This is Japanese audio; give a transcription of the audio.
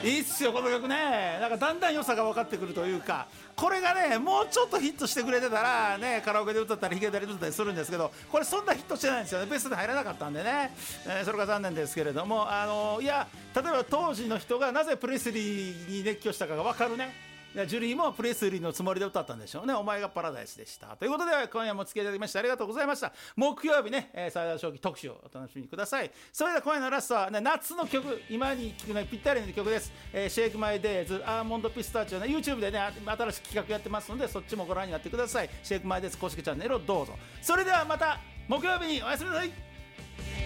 いいっすよこの曲ね。なんかだんだん良さが分かってくるというか、これがねもうちょっとヒットしてくれてたらね、カラオケで歌ったり弾けたり歌ったりするんですけど、これそんなヒットしてないんですよね。ベストに入らなかったんでね、それが残念ですけれども、いや例えば当時の人がなぜプレスリーに熱狂したかが分かるね。ジュリーもプレスリーのつもりで歌ったんでしょうね。お前がパラダイスでした。ということで今夜もお付き合いいただきましてありがとうございました。木曜日ね、最大正気特集をお楽しみください。それでは今夜のラストは、ね、夏の曲、今に聴くのにぴったりの曲です。シェイクマイデイズアーモンドピスタチオね、 YouTube でね新しい企画やってますので、そっちもご覧になってください。シェイクマイデイズ公式チャンネルをどうぞ。それではまた木曜日におやすみなさい。